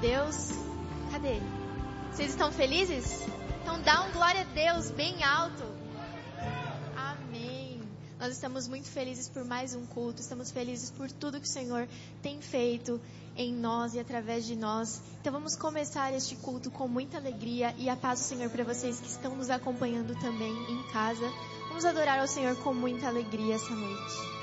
Deus. Cadê? Vocês estão felizes? Então dá um glória a Deus bem alto. Amém. Nós estamos muito felizes por mais um culto. Estamos felizes por tudo que o Senhor tem feito em nós e através de nós. Então vamos começar este culto com muita alegria e a paz do Senhor para vocês que estão nos acompanhando também em casa. Vamos adorar ao Senhor com muita alegria essa noite.